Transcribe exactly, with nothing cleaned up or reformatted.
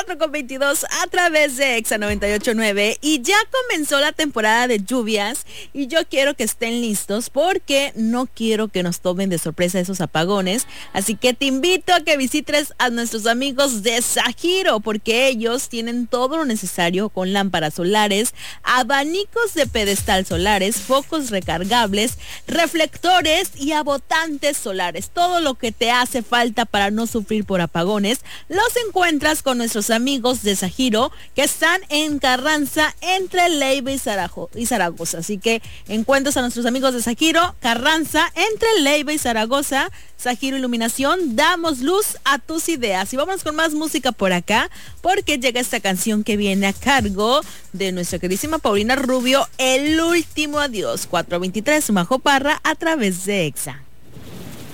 cuatro con veintidós a través de Exa noventa y ocho punto nueve y ya comenzó la temporada de lluvias y yo quiero que estén listos porque no quiero que nos tomen de sorpresa esos apagones, así que te invito a que visites a nuestros amigos de Zahiro porque ellos tienen todo lo necesario con lámparas solares, abanicos de pedestal solares, focos recargables, reflectores y abotantes solares. Todo lo que te hace falta para no sufrir por apagones los encuentras con nuestros amigos de Zahiro que están en Carranza entre Leiva y, Zarajo, y Zaragoza. Así que encuentras a nuestros amigos de Zahiro, Carranza entre Leiva y Zaragoza. Zahiro Iluminación, damos luz a tus ideas. Y vamos con más música por acá, porque llega esta canción que viene a cargo de nuestra queridísima Paulina Rubio, El Último Adiós. cuatro veintitrés, Majo Parra, a través de Exa.